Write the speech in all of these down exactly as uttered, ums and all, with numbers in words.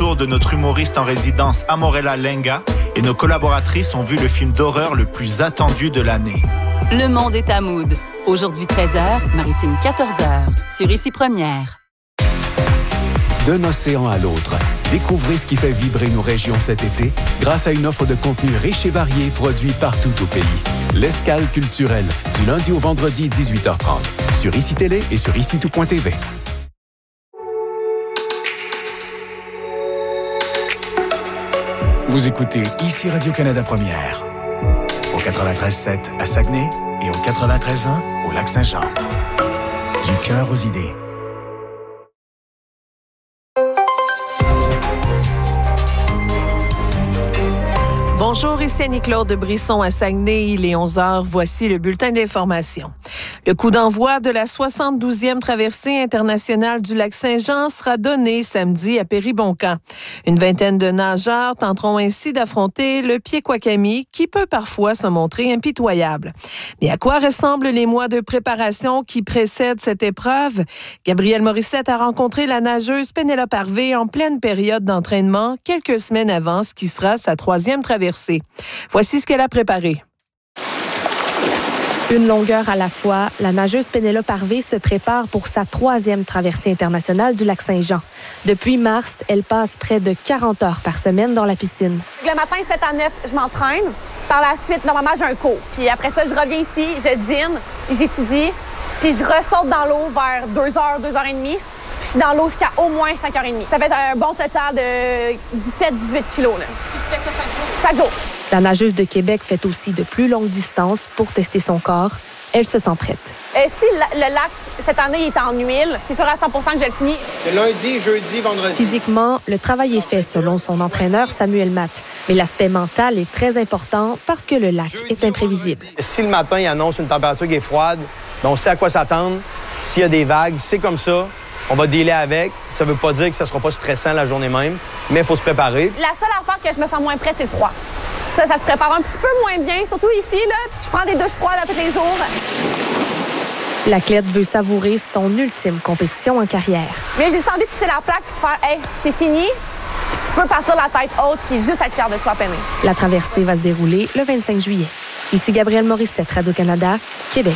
retour de notre humoriste en résidence Amorella Lenga et nos collaboratrices ont vu le film d'horreur le plus attendu de l'année. Le monde est à mood. Aujourd'hui treize heures, Maritime quatorze heures, sur Ici Première. D'un océan à l'autre, découvrez ce qui fait vibrer nos régions cet été grâce à une offre de contenu riche et varié produit partout au pays. L'Escale culturelle, du lundi au vendredi, dix-huit heures trente, sur Ici Télé et sur ici tout point t v. Vous écoutez Ici Radio-Canada Première, au quatre-vingt-treize sept à Saguenay et au quatre-vingt-treize un au Lac-Saint-Jean. Du cœur aux idées. Bonjour, ici Annie-Claude Brisson à Saguenay. Il est onze heures. Voici le bulletin d'information. Le coup d'envoi de la soixante-douzième traversée internationale du Lac-Saint-Jean sera donné samedi à Périboncan. Une vingtaine de nageurs tenteront ainsi d'affronter le Pied-Quakami qui peut parfois se montrer impitoyable. Mais à quoi ressemblent les mois de préparation qui précèdent cette épreuve? Gabrielle Morissette a rencontré la nageuse Pénélope Harvey en pleine période d'entraînement quelques semaines avant ce qui sera sa troisième traversée. Voici ce qu'elle a préparé. Une longueur à la fois, la nageuse Pénélope Harvey se prépare pour sa troisième traversée internationale du Lac-Saint-Jean. Depuis mars, elle passe près de quarante heures par semaine dans la piscine. Le matin, sept à neuf, je m'entraîne. Par la suite, normalement, j'ai un cours. Puis après ça, je reviens ici, je dîne, j'étudie, puis je ressaute dans l'eau vers deux heures, deux heures trente. Puis je suis dans l'eau jusqu'à au moins cinq heures trente. Ça fait un bon total de dix-sept à dix-huit kilos. Là. Tu fais ça chaque jour? Chaque jour. La nageuse de Québec fait aussi de plus longues distances pour tester son corps. Elle se sent prête. Euh, si le, le lac, cette année, est en huile, c'est sûr à cent pour cent que je le finis. C'est lundi, jeudi, vendredi. Physiquement, le travail est fait selon son entraîneur Samuel Matt. Mais l'aspect mental est très important parce que le lac est imprévisible. Si le matin, il annonce une température qui est froide, ben on sait à quoi s'attendre. S'il y a des vagues, c'est comme ça. On va dealer avec. Ça veut pas dire que ça sera pas stressant la journée même, mais il faut se préparer. La seule affaire que je me sens moins prête, c'est le froid. Ça, ça se prépare un petit peu moins bien, surtout ici, là. Je prends des douches froides à tous les jours. L'athlète veut savourer son ultime compétition en carrière. Mais j'ai juste envie de toucher la plaque et de faire « Hey, c'est fini ». Puis tu peux partir la tête haute puis juste être fier de toi, Penny. La traversée va se dérouler le vingt-cinq juillet. Ici Gabrielle Morissette, Radio-Canada, Québec.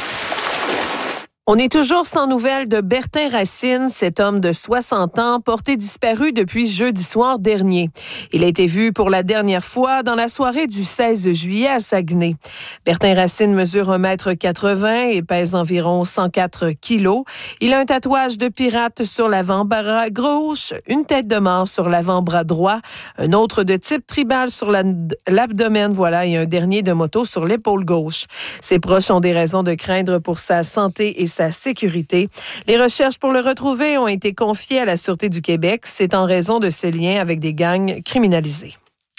On est toujours sans nouvelles de Bertin Racine, cet homme de soixante ans porté disparu depuis jeudi soir dernier. Il a été vu pour la dernière fois dans la soirée du seize juillet à Saguenay. Bertin Racine mesure un mètre quatre-vingts et pèse environ cent quatre kilos. Il a un tatouage de pirate sur l'avant-bras gauche, une tête de mort sur l'avant-bras droit, un autre de type tribal sur la, l'abdomen, voilà, et un dernier de moto sur l'épaule gauche. Ses proches ont des raisons de craindre pour sa santé et sa sécurité. Les recherches pour le retrouver ont été confiées à la Sûreté du Québec. C'est en raison de ses liens avec des gangs criminalisés.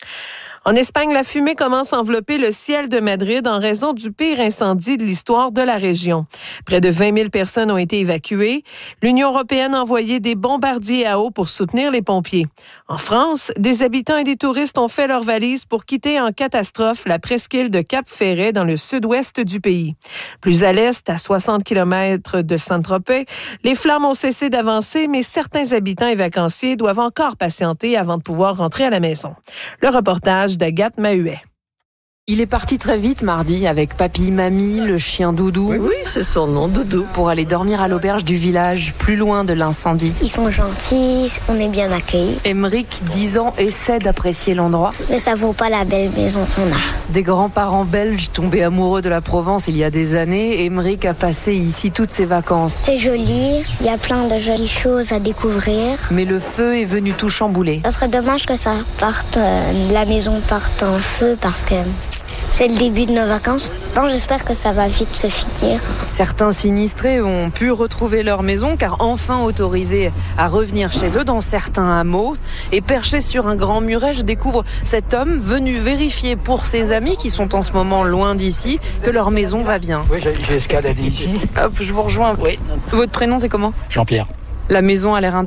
En Espagne, la fumée commence à envelopper le ciel de Madrid en raison du pire incendie de l'histoire de la région. Près de vingt mille personnes ont été évacuées. L'Union européenne a envoyé des bombardiers à eau pour soutenir les pompiers. En France, des habitants et des touristes ont fait leurs valises pour quitter en catastrophe la presqu'île de Cap-Ferret dans le sud-ouest du pays. Plus à l'est, à soixante kilomètres de Saint-Tropez, les flammes ont cessé d'avancer, mais certains habitants et vacanciers doivent encore patienter avant de pouvoir rentrer à la maison. Le reportage d'Agathe Mahuet. Il est parti très vite mardi avec papy, mamie, le chien Doudou. Oui, oui, c'est son nom, Doudou. Pour aller dormir à l'auberge du village, plus loin de l'incendie. Ils sont gentils, on est bien accueillis. Émeric, dix ans, essaie d'apprécier l'endroit. Mais ça vaut pas la belle maison qu'on a. Des grands-parents belges tombés amoureux de la Provence il y a des années, Émeric a passé ici toutes ses vacances. C'est joli, il y a plein de jolies choses à découvrir. Mais le feu est venu tout chambouler. Ça serait dommage que ça parte, euh, la maison parte en feu parce que c'est le début de nos vacances. Bon, j'espère que ça va vite se finir. Certains sinistrés ont pu retrouver leur maison car enfin autorisés à revenir chez eux dans certains hameaux. Et perché sur un grand muret, je découvre cet homme venu vérifier pour ses amis qui sont en ce moment loin d'ici que leur maison va bien. Oui, j'ai, j'ai escaladé ici. Hop, je vous rejoins. Oui. Votre prénom, c'est comment ? Jean-Pierre. La maison a l'air intacte ?